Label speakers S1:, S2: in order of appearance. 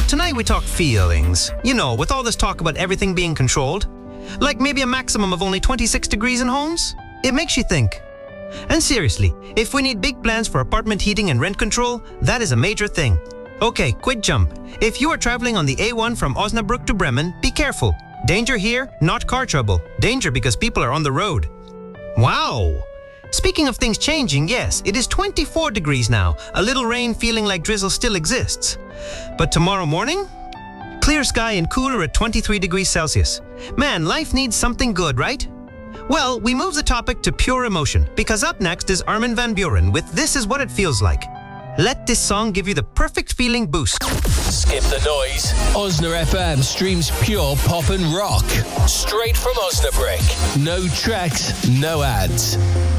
S1: Tonight we talk feelings. You know, with all this talk about everything being controlled. Like maybe a maximum of only 26 degrees in homes? It makes you think. And seriously, if we need big plans for apartment heating and rent control, that is a major thing. Okay, quick jump. If you are traveling on the A1 from Osnabrück to Bremen, be careful. Danger here, not car trouble. Danger because people are on the road. Wow! Speaking of things changing, yes, it is 24 degrees now. A little rain feeling like drizzle still exists. But tomorrow morning? Clear sky and cooler at 23 degrees Celsius. Man, life needs something good, right? Well, we move the topic to pure emotion, because up next is Armin van Buuren with This Is What It Feels Like. Let this song give you the perfect feeling boost.
S2: Skip the noise. Osna FM streams pure pop and rock. Straight from Osnabrück. No tracks, no ads.